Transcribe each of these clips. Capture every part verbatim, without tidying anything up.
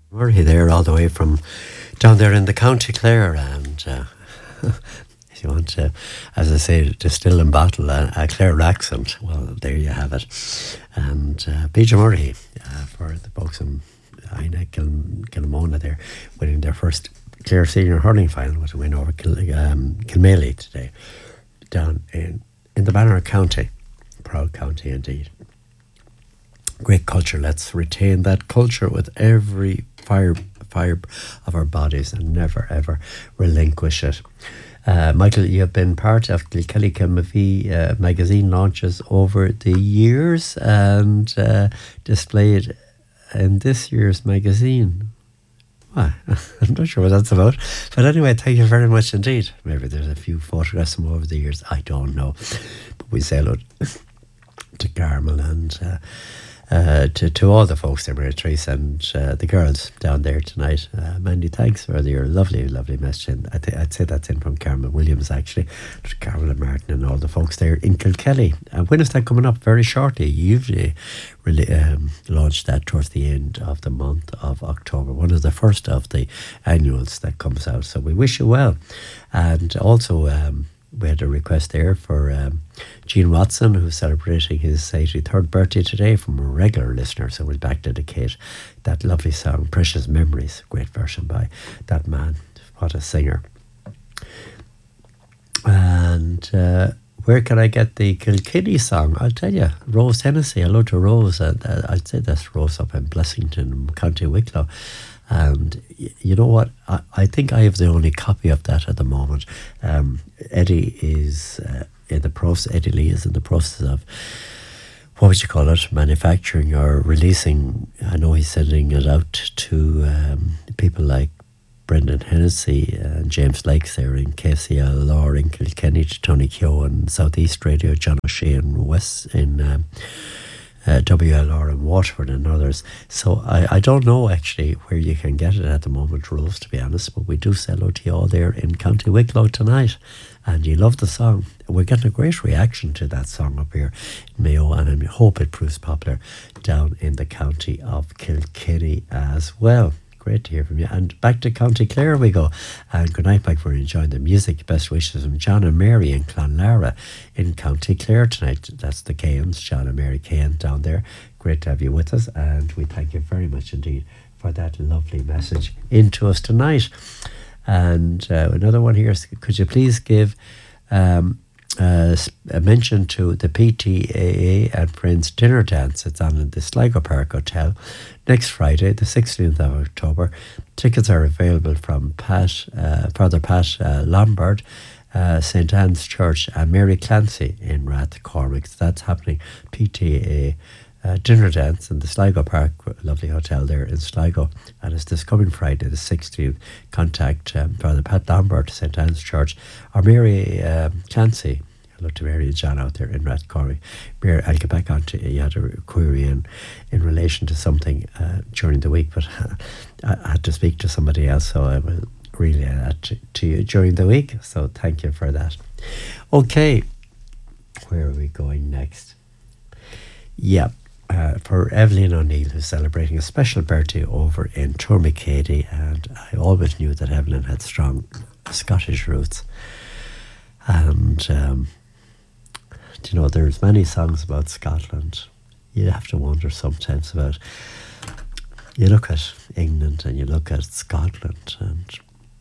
Murray there, all the way from down there in the County Clare, and uh, if you want to, as I say, distill and bottle a, a Clare accent, well, there you have it. And uh, Peter Murray uh, for the folks in Aina Kil- Kilmona there, winning their first Clare senior hurling final with a win over Kil- um, Kilmaley today, down in, in the Banner County. Proud county indeed. Great culture. Let's retain that culture with every fire fire of our bodies and never ever relinquish it. Uh, Michael, you have been part of Kilkelly Cemmavi uh, magazine launches over the years and uh, displayed in this year's magazine. Well, I'm not sure what that's about. But anyway, thank you very much indeed. Maybe there's a few photographs from over the years. I don't know. But we say hello to Carmel and uh, uh, to, to all the folks there, Mary Trace and uh, the girls down there tonight. Uh, Mandy, thanks for your lovely, lovely message. And I th- I'd say that's in from Carmel Williams, actually. To Carmel and Martin and all the folks there in Kilkelly. And when is that coming up? Very shortly. You usually really um, launched that towards the end of the month of October. One of the first of the annuals that comes out. So we wish you well. And also, um, we had a request there for um, Gene Watson, who's celebrating his eighty-third birthday today, from a regular listener. So we'll back dedicate that lovely song, Precious Memories, great version by that man. What a singer. And uh, where can I get the Kilkenny song? I'll tell you, Rose Hennessy. Hello to Rose. And uh, I'd say that's Rose up in Blessington, County Wicklow. And y- you know what? I, I think I have the only copy of that at the moment. Um, Eddie is uh, in the process, Eddie Lee is in the process of, what would you call it, manufacturing or releasing. I know he's sending it out to um, people like Brendan Hennessy and James Lakes there in K C L R in Kilkenny, to Tony Keogh and Southeast Radio, John O'Shea in West in um, uh, W L R in Waterford and others. So I, I don't know actually where you can get it at the moment, Rose, to be honest, but we do sell O T all there in County Wicklow tonight. And you love the song. We're getting a great reaction to that song up here in Mayo, and I hope it proves popular down in the county of Kilkenny as well. Great to hear from you. And back to County Clare we go. And good night, Mike, for enjoying the music. Best wishes from John and Mary in Clonlara in County Clare tonight. That's the Cairns, John and Mary Cairn down there. Great to have you with us, and we thank you very much indeed for that lovely message into us tonight. And uh, another one here is, could you please give um, uh, a mention to the P T A A and Friends dinner dance? It's on in the Sligo Park Hotel next Friday, the sixteenth of October. Tickets are available from Pat, uh, Father Pat uh, Lombard, uh, Saint Anne's Church, and Mary Clancy in Rathcormack. So that's happening. P T A Uh, dinner dance in the Sligo Park, lovely hotel there in Sligo, and it's this coming Friday the sixteenth. Contact um, Father Pat Lombard, Saint Anne's Church, or Mary um, Clancy. Hello to Mary and John out there in Rathcormack. Mary, I'll get back on to you. You had a query in, in relation to something uh, during the week, but uh, I had to speak to somebody else, so I will relay that to, to you during the week, so thank you for that. Okay, where are we going next? Yeah. Uh, for Evelyn O'Neill, who's celebrating a special birthday over in Tourmakeady, and I always knew that Evelyn had strong Scottish roots. And um, you know, there's many songs about Scotland. You have to wonder sometimes about. You look at England and you look at Scotland, and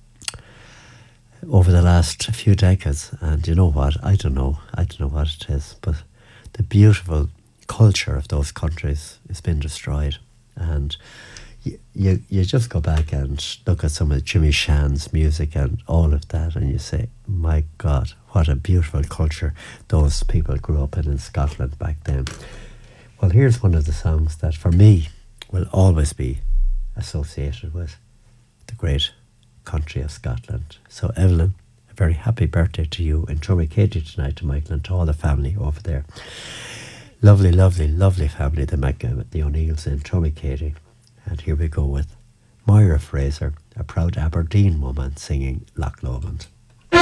over the last few decades, and you know what? I don't know. I don't know what it is, but the beautiful culture of those countries has been destroyed, and you, you you just go back and look at some of Jimmy Shan's music and all of that, and you say, my God, what a beautiful culture those people grew up in in Scotland back then. Well, here's one of the songs that for me will always be associated with the great country of Scotland. So Evelyn, a very happy birthday to you in Tourmakeady tonight, to Michael and to all the family over there. Lovely, lovely, lovely family, the Mac- the O'Neills in Tourmakeady. And here we go with Moira Fraser, a proud Aberdeen woman, singing Loch Lomond.